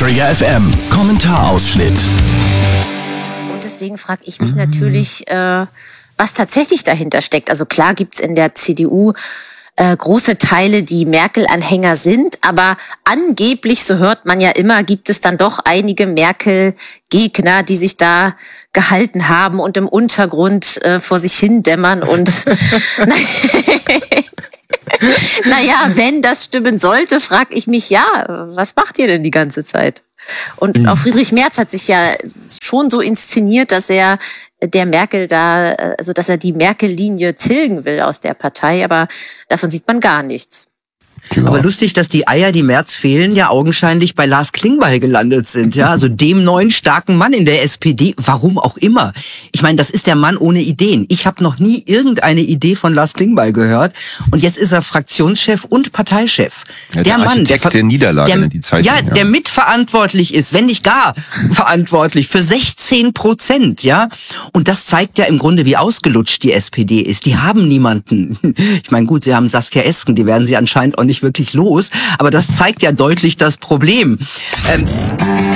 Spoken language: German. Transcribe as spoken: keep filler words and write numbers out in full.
Träger F M, Kommentarausschnitt. Und deswegen frage ich mich natürlich, äh, was tatsächlich dahinter steckt. Also klar gibt's in der C D U äh, große Teile, die Merkel-Anhänger sind, aber angeblich, so hört man ja immer, gibt es dann doch einige Merkel-Gegner, die sich da gehalten haben und im Untergrund äh, vor sich hin dämmern und naja, wenn das stimmen sollte, frage ich mich, ja, was macht ihr denn die ganze Zeit? Und mhm. auch Friedrich Merz hat sich ja schon so inszeniert, dass er der Merkel da, also dass er die Merkel-Linie tilgen will aus der Partei, aber davon sieht man gar nichts. Genau. Aber lustig, dass die Eier, die Merz fehlen, ja augenscheinlich bei Lars Klingbeil gelandet sind, ja, also dem neuen starken Mann in der S P D, warum auch immer. Ich meine, das ist der Mann ohne Ideen. Ich habe noch nie irgendeine Idee von Lars Klingbeil gehört und jetzt ist er Fraktionschef und Parteichef. Ja, der, der Mann, der, der Niederlage, der, die Zeitung, ja, ja, der mitverantwortlich ist, wenn nicht gar verantwortlich für sechzehn Prozent, ja. Und das zeigt ja im Grunde, wie ausgelutscht die S P D ist. Die haben niemanden. Ich meine, gut, sie haben Saskia Esken, die werden sie anscheinend auch nicht wirklich los, aber das zeigt ja deutlich das Problem. Ähm